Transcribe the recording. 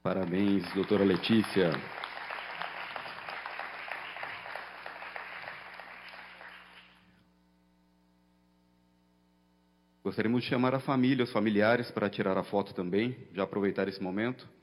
Parabéns, doutora Letícia. Gostaríamos de chamar a família, os familiares, para tirar a foto também, já aproveitar esse momento.